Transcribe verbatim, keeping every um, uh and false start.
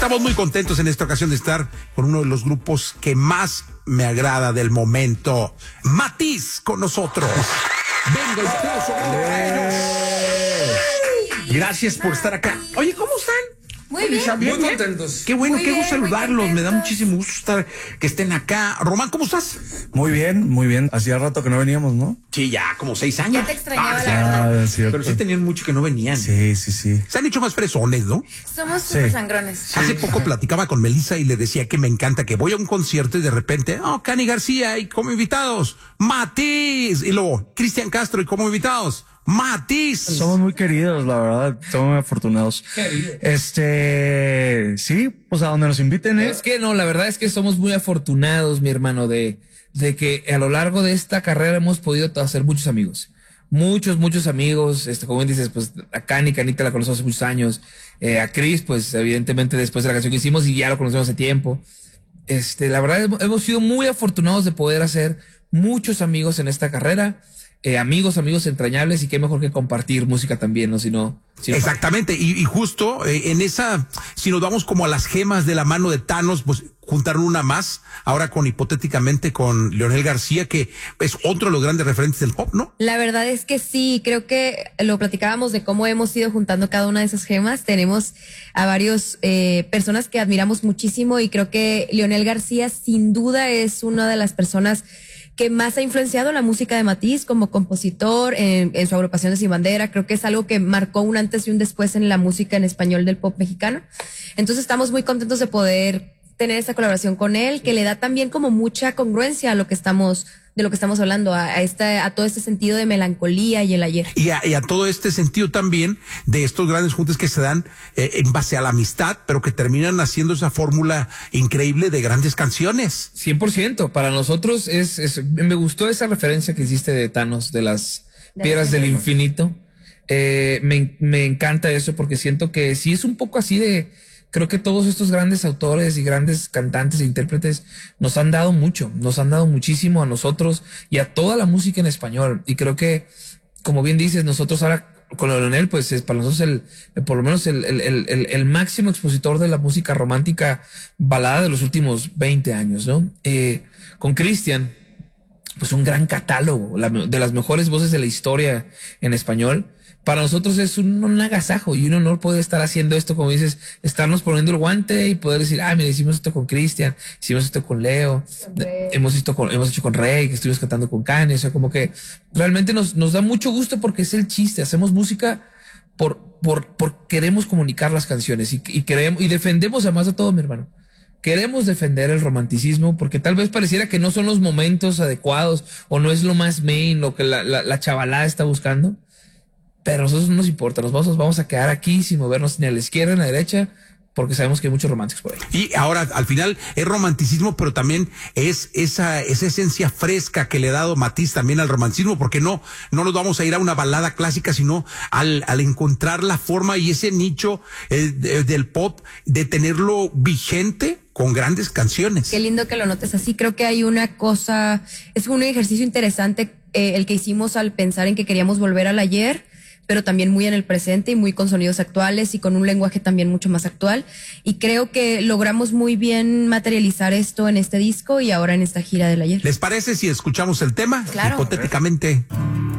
estamos muy contentos en esta ocasión de estar con uno de los grupos que más me agrada del momento. Matiz con nosotros. Venga, el aplauso. Gracias por estar acá. Oye, ¿cómo están? Muy bien. Muy bien. contentos. Qué bueno, muy qué gusto bien, saludarlos. Me da muchísimo gusto estar que estén acá. Román, ¿cómo estás? Muy bien, muy bien. Hacía rato que no veníamos, ¿no? Sí, ya como seis años. Ya te extrañaba, ah, la sí. verdad. Ah, es cierto. Pero sí tenían mucho que no venían. Sí, sí, sí. Se han hecho más fresones, ¿no? Somos Sí. súper sangrones. Hace poco platicaba con Melissa y le decía que me encanta que voy a un concierto y de repente, oh, Cani García y como invitados, Matiz. Y luego, Cristian Castro y como invitados, Matiz. Somos muy queridos, la verdad. Somos muy afortunados. Este, sí, pues a donde nos inviten, ¿eh? Es que no, la verdad es que somos muy afortunados, mi hermano, de, de que a lo largo de esta carrera hemos podido hacer muchos amigos. Muchos, muchos amigos. Este, como bien dices, pues a Cani, Canita la conocemos hace muchos años. Eh, a Chris, pues evidentemente después de la canción que hicimos y ya lo conocemos hace tiempo. Este, la verdad hemos sido muy afortunados de poder hacer muchos amigos en esta carrera. Eh, amigos, amigos entrañables, y qué mejor que compartir música también, ¿no? Si no, si no Exactamente, y, y justo eh, en esa, si nos vamos como a las gemas de la mano de Thanos, pues juntaron una más, ahora con hipotéticamente con Leonel García, que es otro de los grandes referentes del pop, ¿no? La verdad es que sí, creo que lo platicábamos de cómo hemos ido juntando cada una de esas gemas. Tenemos a varios eh, personas que admiramos muchísimo y creo que Leonel García sin duda es una de las personas que más ha influenciado la música de Matiz como compositor en, en su agrupación de Sin Bandera. Creo que es algo que marcó un antes y un después en la música en español del pop mexicano. Entonces estamos muy contentos de poder tener esta colaboración con él, que le da también como mucha congruencia a lo que estamos, de lo que estamos hablando, a, a esta, a todo este sentido de melancolía y el ayer. Y a, y a todo este sentido también de estos grandes juntes que se dan eh, en base a la amistad, pero que terminan haciendo esa fórmula increíble de grandes canciones. cien por ciento. Para nosotros es, es, me gustó esa referencia que hiciste de Thanos, de las De piedras las del infinito. Eh, me, me encanta eso porque siento que sí es un poco así de, creo que todos estos grandes autores y grandes cantantes e intérpretes nos han dado mucho, nos han dado muchísimo a nosotros y a toda la música en español. Y creo que, como bien dices, nosotros ahora con Leonel, pues es para nosotros el, el por lo menos el, el, el, el máximo expositor de la música romántica balada de los últimos veinte años, ¿no? Eh, con Cristian, pues un gran catálogo, la, de las mejores voces de la historia en español. Para nosotros es un, un agasajo y un honor poder estar haciendo esto, como dices, estarnos poniendo el guante y poder decir, ah, mira, hicimos esto con Cristian, hicimos esto con Leo, hemos, esto con, hemos hecho con Rey, que estuvimos cantando con Kanye. O sea, como que realmente nos, nos da mucho gusto porque es el chiste. Hacemos música por, por, por queremos comunicar las canciones y, y queremos, y defendemos además de todo, mi hermano. Queremos defender el romanticismo porque tal vez pareciera que no son los momentos adecuados o no es lo más main, lo que la, la, la chavalada está buscando. Pero a nosotros no nos importa, nos vamos, nos vamos a quedar aquí sin movernos ni a la izquierda ni a la derecha, porque sabemos que hay muchos románticos por ahí. Y ahora, al final, es romanticismo, pero también es esa, esa esencia fresca que le ha dado Matiz también al romanticismo, porque no, no nos vamos a ir a una balada clásica, sino al, al encontrar la forma y ese nicho eh, de, del pop, de tenerlo vigente con grandes canciones. Qué lindo que lo notes así. Creo que hay una cosa, es un ejercicio interesante eh, el que hicimos al pensar en que queríamos volver al ayer, pero también muy en el presente y muy con sonidos actuales y con un lenguaje también mucho más actual. Y creo que logramos muy bien materializar esto en este disco y ahora en esta gira del ayer. ¿Les parece si escuchamos el tema? Claro. Hipotéticamente.